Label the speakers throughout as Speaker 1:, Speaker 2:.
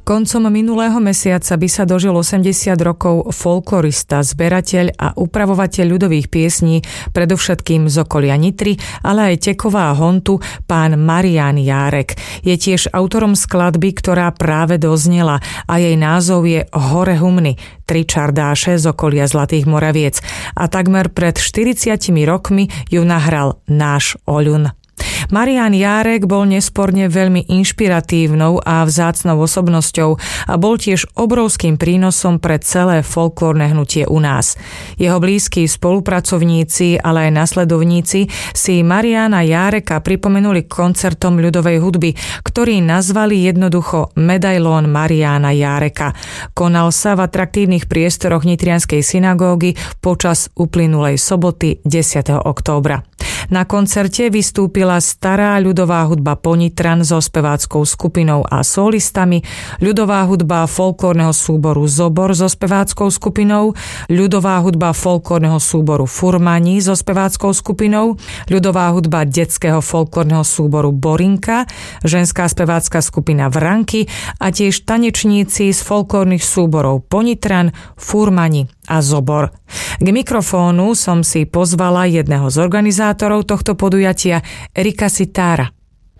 Speaker 1: Koncom minulého mesiaca by sa dožil 80 rokov folklorista, zberateľ a upravovateľ ľudových piesní, predovšetkým z okolia Nitry, ale aj Tekova a Hontu, pán Marián Járek. Je tiež autorom skladby, ktorá práve doznela a jej názov je Hore humny, 3 čardáše z okolia Zlatých Moraviec. A takmer pred 40 rokmi ju nahral náš Oľun. Marián Járek bol nesporne veľmi inšpiratívnou a vzácnou osobnosťou a bol tiež obrovským prínosom pre celé folklórne hnutie u nás. Jeho blízki spolupracovníci, ale aj nasledovníci si Mariána Járeka pripomenuli koncertom ľudovej hudby, ktorý nazvali jednoducho Medailón Mariána Járeka. Konal sa v atraktívnych priestoroch Nitrianskej synagógy počas uplynulej soboty 10. októbra. Na koncerte vystúpila stará ľudová hudba Ponitran so speváckou skupinou a solistami, ľudová hudba folklórneho súboru Zobor so speváckou skupinou, ľudová hudba folklórneho súboru Furmani so speváckou skupinou, ľudová hudba detského folklórneho súboru Borinka, ženská spevácka skupina Vranky a tiež tanečníci z folklórnych súborov Ponitran, Furmani a Zobor. K mikrofónu som si pozvala jedného z organizátorov tohto podujatia, Erika Sitára.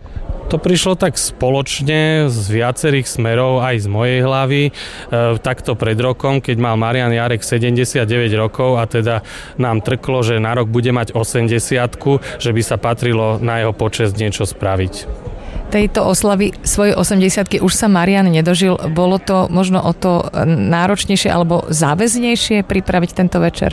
Speaker 2: To prišlo tak spoločne z viacerých smerov, aj z mojej hlavy. Takto pred rokom, keď mal Marián Járek 79 rokov a teda nám trklo, že na rok bude mať 80-ku, že by sa patrilo na jeho počesť niečo spraviť.
Speaker 1: Tejto oslavy svojej 80-ky už sa Marián nedožil. Bolo to možno o to náročnejšie alebo záväznejšie pripraviť tento večer?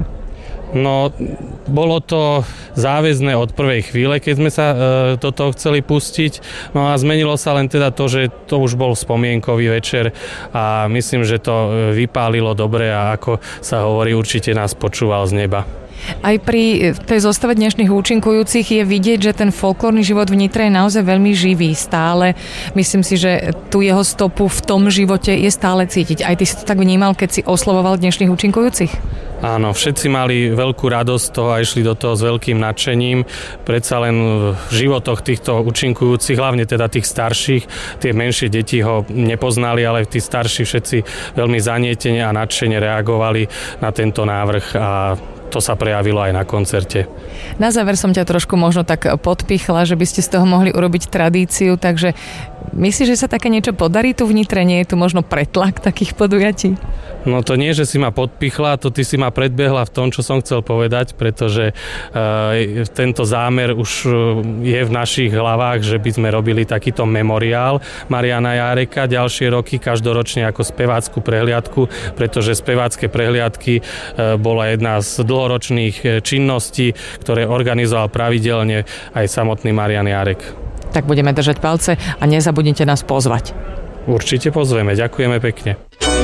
Speaker 2: No, bolo to záväzné od prvej chvíle, keď sme sa do toho chceli pustiť. No a zmenilo sa len teda to, že to už bol spomienkový večer a myslím, že to vypálilo dobre a ako sa hovorí, určite nás počúval z neba.
Speaker 1: Aj pri tej zostave dnešných účinkujúcich je vidieť, že ten folklórny život v Nitre je naozaj veľmi živý stále. Myslím si, že tu jeho stopu v tom živote je stále cítiť. Aj ty si to tak vnímal, keď si oslavoval dnešných účinkujúcich?
Speaker 2: Áno, všetci mali veľkú radosť toho a išli do toho s veľkým nadšením. Predsa len v životoch týchto účinkujúcich, hlavne teda tých starších, tie menšie deti ho nepoznali, ale tí starší všetci veľmi zanietene a nadšene reagovali na tento návrh a to sa prejavilo aj na koncerte.
Speaker 1: Na záver som ťa trošku možno tak podpichla, že by ste z toho mohli urobiť tradíciu, takže myslíš, že sa také niečo podarí tu v Nitre? Nie je tu možno pretlak takých podujatí?
Speaker 2: No to nie, že si ma podpichla, to ty si ma predbehla v tom, čo som chcel povedať, pretože tento zámer už je v našich hlavách, že by sme robili takýto memoriál Mariána Járeka ďalšie roky, každoročne ako spevácku prehliadku, pretože spevácke prehliadky bola jedna z dlhoročných činností, ktoré organizoval pravidelne aj samotný Marián Járek.
Speaker 1: Tak budeme držať palce a nezabudnite nás pozvať.
Speaker 2: Určite pozveme, ďakujeme pekne.